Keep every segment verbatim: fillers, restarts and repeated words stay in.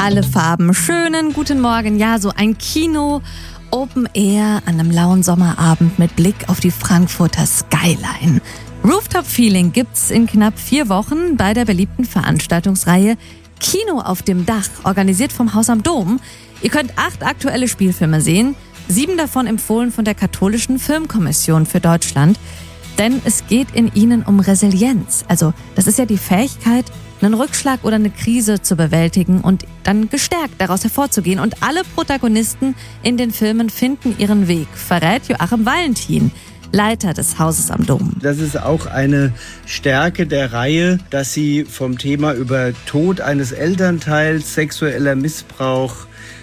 alle Farben. Schönen guten Morgen. Ja, so ein Kino Open Air an einem lauen Sommerabend mit Blick auf die Frankfurter Skyline. Rooftop Feeling gibt's in knapp vier Wochen bei der beliebten Veranstaltungsreihe Kino auf dem Dach, organisiert vom Haus am Dom. Ihr könnt acht aktuelle Spielfilme sehen, sieben davon empfohlen von der Katholischen Filmkommission für Deutschland. Denn es geht in ihnen um Resilienz. Also das ist ja die Fähigkeit, einen Rückschlag oder eine Krise zu bewältigen und dann gestärkt daraus hervorzugehen. Und alle Protagonisten in den Filmen finden ihren Weg, verrät Joachim Valentin, Leiter des Hauses am Dom. Das ist auch eine Stärke der Reihe, dass sie vom Thema über Tod eines Elternteils, sexueller Missbrauch,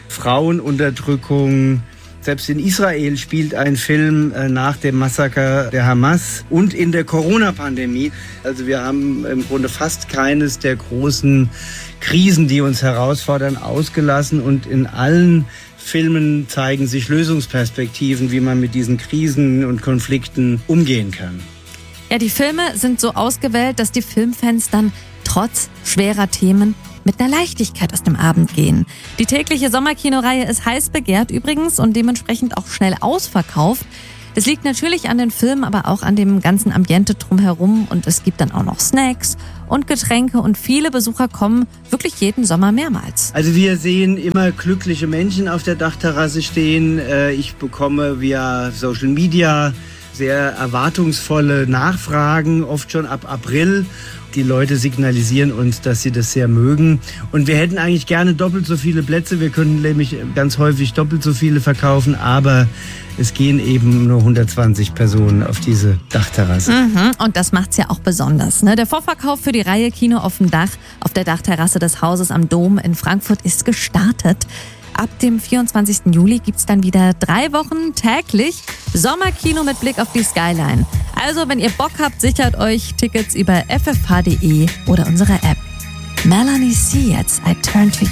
Frauenunterdrückung, selbst in Israel spielt ein Film nach dem Massaker der Hamas und in der Corona-Pandemie. Also wir haben im Grunde fast keines der großen Krisen, die uns herausfordern, ausgelassen. Und in allen Filmen zeigen sich Lösungsperspektiven, wie man mit diesen Krisen und Konflikten umgehen kann. Ja, die Filme sind so ausgewählt, dass die Filmfans dann trotz schwerer Themen mit einer Leichtigkeit aus dem Abend gehen. Die tägliche Sommerkinoreihe ist heiß begehrt übrigens und dementsprechend auch schnell ausverkauft. Das liegt natürlich an den Filmen, aber auch an dem ganzen Ambiente drumherum. Und es gibt dann auch noch Snacks und Getränke und viele Besucher kommen wirklich jeden Sommer mehrmals. Also wir sehen immer glückliche Menschen auf der Dachterrasse stehen. Ich bekomme via Social Media sehr erwartungsvolle Nachfragen, oft schon ab April. Die Leute signalisieren uns, dass sie das sehr mögen. Und wir hätten eigentlich gerne doppelt so viele Plätze. Wir können nämlich ganz häufig doppelt so viele verkaufen, aber es gehen eben nur hundertzwanzig Personen auf diese Dachterrasse. Mhm, und das macht's ja auch besonders, ne? Der Vorverkauf für die Reihe Kino auf dem Dach auf der Dachterrasse des Hauses am Dom in Frankfurt ist gestartet. Ab dem vierundzwanzigsten Juli gibt's dann wieder drei Wochen täglich Sommerkino mit Blick auf die Skyline. Also, wenn ihr Bock habt, sichert euch Tickets über f f h punkt d e oder unsere App. Melanie C. jetzt I Turn to You.